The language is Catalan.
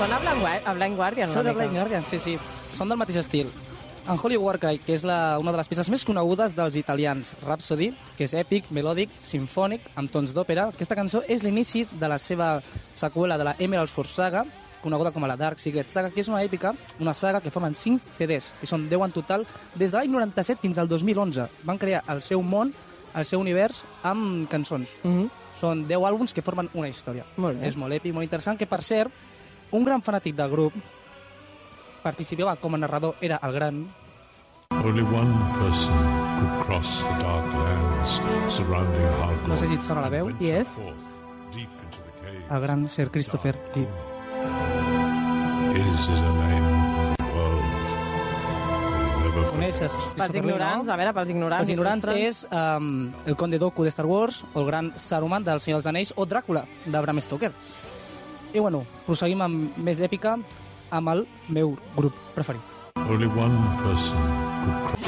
Són a Blind Guardian, Són a Blind Guardian, sí. Són del mateix estil. En Holy Warcry, que és una de les peces més conegudes dels italians, Rhapsody, que és èpic, melòdic, sinfònic, amb tons d'òpera. Aquesta cançó és l'inici de la seva seqüela de la Emerald Sword Saga, coneguda com a la Dark Secret Saga, que és una èpica, una saga que formen 5 CDs, que són 10 en total, des de l'any 97 fins al 2011. Van crear el seu món, el seu univers, amb cançons. Són 10 àlbums que formen una història. És molt èpic, molt interessant, que per cert, un gran fanàtic del grup participava com a narrador, era el gran... Only one person could cross the dark lands surrounding Hogwarts. No sé si et sona la veu. Yes. El gran Sir Christopher Lee. Is it a name world never Coneixes Pels ignorants, a veure, pels ignorants. Els ignorants és el Conde Dooku de Star Wars, o el gran Saruman del Senyor dels Anells, o Dràcula, de Bram Stoker. I bueno, proseguim amb més èpica, amb el meu grup preferit. Only one person could cross.